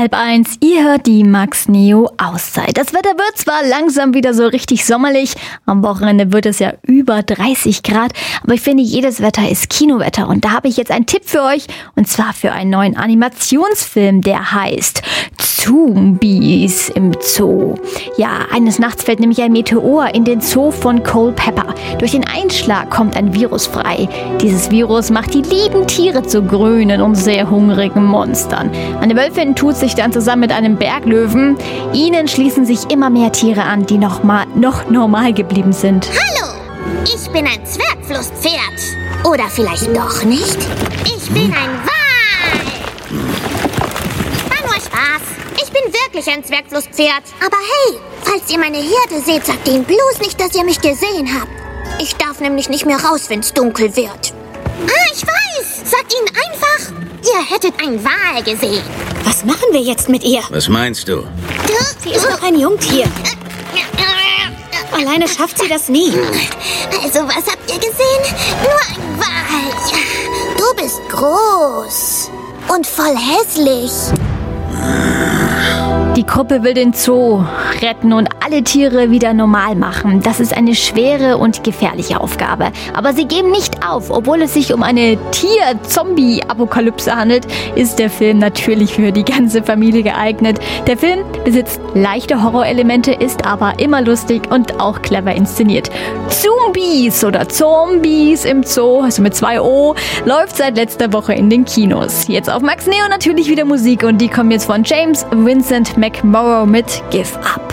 12:30. Ihr hört die Max Neo Auszeit. Das Wetter wird zwar langsam wieder so richtig sommerlich, am Wochenende wird es ja über 30 Grad, aber ich finde, jedes Wetter ist Kinowetter und da habe ich jetzt einen Tipp für euch und zwar für einen neuen Animationsfilm, der heißt Zombies im Zoo. Ja, eines Nachts fällt nämlich ein Meteor in den Zoo von Culpeper. Durch den Einschlag kommt ein Virus frei. Dieses Virus macht die lieben Tiere zu grünen und sehr hungrigen Monstern. Eine Wölfin tut sich dann zusammen mit einem Berglöwen. Ihnen schließen sich immer mehr Tiere an, die noch normal geblieben sind. Hallo, ich bin ein Zwergflusspferd. Oder vielleicht doch nicht? Ich bin ein Wal. War nur Spaß. Ich bin wirklich ein Zwergflusspferd. Aber hey, falls ihr meine Herde seht, sagt ihnen bloß nicht, dass ihr mich gesehen habt. Ich darf nämlich nicht mehr raus, wenn's dunkel wird. Ich weiß. Sagt ihnen einfach, ihr hättet einen Wal gesehen. Was machen wir jetzt mit ihr? Was meinst du? Sie ist noch ein Jungtier. Alleine schafft sie das nie. Also, was habt ihr gesehen? Nur ein Wal. Du bist groß und voll hässlich. Die Gruppe will den Zoo retten und alle Tiere wieder normal machen. Das ist eine schwere und gefährliche Aufgabe. Aber sie geben nicht auf. Obwohl es sich um eine Tier-Zombie-Apokalypse handelt, ist der Film natürlich für die ganze Familie geeignet. Der Film besitzt leichte Horrorelemente, ist aber immer lustig und auch clever inszeniert. Zombies oder Zombies im Zoo, also mit 2 O, läuft seit letzter Woche in den Kinos. Jetzt auf Max Neo natürlich wieder Musik und die kommen jetzt von James Vincent McMorrow mit Give Up.